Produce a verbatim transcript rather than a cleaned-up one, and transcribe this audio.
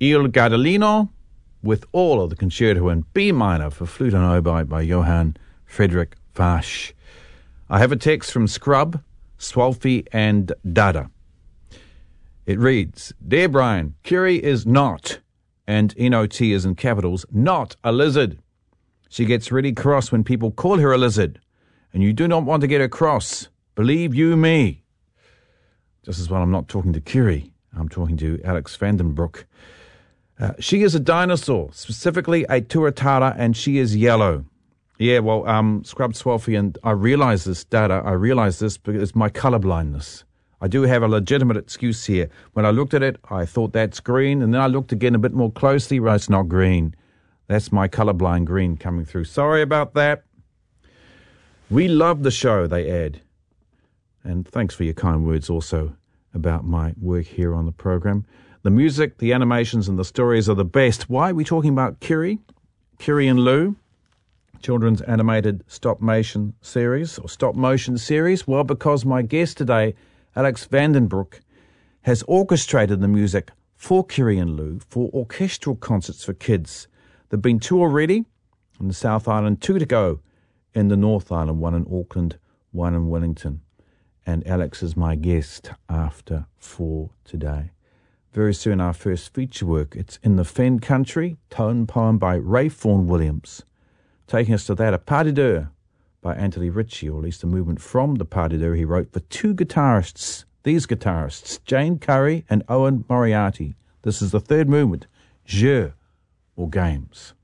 Il Gardellino, with all of the concerto in B minor for flute and oboe by Johann Friedrich Vasch. I have a text from Scrub, Swalfie and Dada. It reads, Dear Brian, Curie is not, and N O T is in capitals, not a lizard. She gets really cross when people call her a lizard, and you do not want to get her cross. Believe you me. Just as well I'm not talking to Curie, I'm talking to Alex Vandenbroek. Uh, she is a dinosaur, specifically a tuatara, and she is yellow. Yeah, well, um, Scrub Swalfie, and I realize this, Dada, I realize this because it's my color blindness. I do have a legitimate excuse here. When I looked at it, I thought that's green, and then I looked again a bit more closely, well, it's not green. That's my colorblind green coming through. Sorry about that. We love the show, they add. And thanks for your kind words also about my work here on the program. The music, the animations, and the stories are the best. Why are we talking about Curie? Curie and Lou, children's animated stop-motion series, or stop-motion series? Well, because my guest today, Alex Vandenbroek, has orchestrated the music for Curie and Lou for orchestral concerts for kids. There have been two already in the South Island, two to go in the North Island, one in Auckland, one in Wellington. And Alex is my guest after four today. Very soon, our first feature work. It's In the Fen Country, tone poem by Ray Vaughan Williams. Taking us to that, a pas de deux by Anthony Ritchie, or at least a movement from the pas de deux he wrote for two guitarists. These guitarists, Jane Curry and Owen Moriarty. This is the third movement, Jeu, or Games.